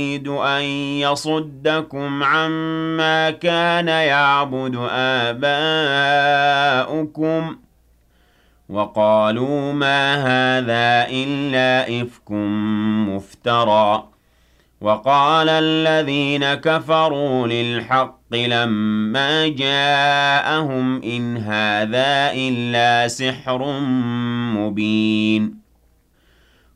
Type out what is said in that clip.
يريد أن يصدكم عما كان يعبد آباؤكم وقالوا ما هذا إلا إفك مفترى وقال الذين كفروا للحق لما جاءهم إن هذا إلا سحر مبين